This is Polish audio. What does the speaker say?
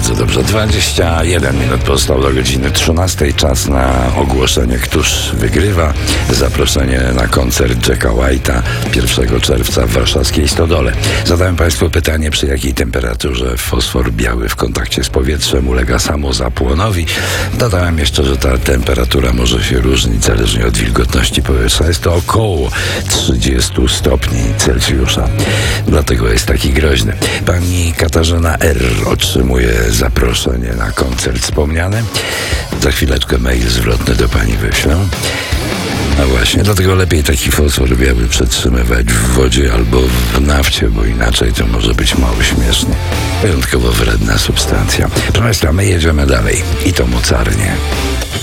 Bardzo dobrze. 21 minut pozostał do godziny 13. Czas na ogłoszenie, któż wygrywa. Zaproszenie na koncert Jacka White'a 1 czerwca w warszawskiej Stodole. Zadałem Państwu pytanie, przy jakiej temperaturze fosfor biały w kontakcie z powietrzem ulega samozapłonowi. Dodałem jeszcze, że ta temperatura może się różnić zależnie od wilgotności powietrza. Jest to około 30 stopni Celsjusza. Dlatego jest taki groźny. Pani Katarzyna R. otrzymuje zaproszenie na koncert wspomniany. Za chwileczkę mail zwrotny do Pani wyślę. No właśnie, dlatego lepiej taki fosfor biały przetrzymywać w wodzie albo w nafcie, bo inaczej to może być mało śmiesznie. Wyjątkowo wredna substancja. Proszę Państwa, my jedziemy dalej i to mocarnie.